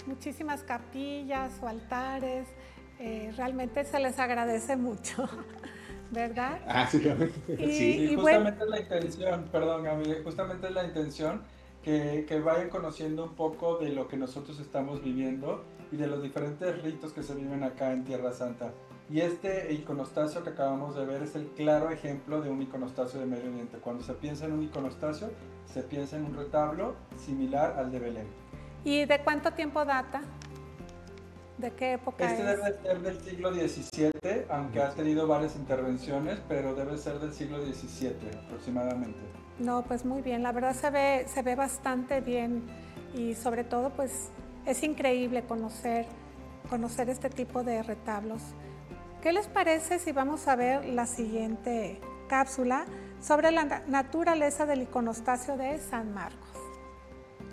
muchísimas capillas o altares. Realmente se les agradece mucho, ¿verdad? Ah, sí, sí. Sí, Y bueno, justamente es la intención, perdón, Gaby, justamente es la intención que vayan conociendo un poco de lo que nosotros estamos viviendo y de los diferentes ritos que se viven acá en Tierra Santa. Y este iconostasio que acabamos de ver es el claro ejemplo de un iconostasio de Medio Oriente. Cuando se piensa en un iconostasio, se piensa en un retablo similar al de Belén. ¿y de cuánto tiempo data? ¿De qué época Este es? debe ser del siglo XVII, aunque ha tenido varias intervenciones, pero debe ser del siglo XVII aproximadamente. No, pues muy bien, la verdad se ve bastante bien y sobre todo pues es increíble conocer este tipo de retablos. ¿Qué les parece si vamos a ver la siguiente cápsula sobre la naturaleza del iconostasio de San Marcos?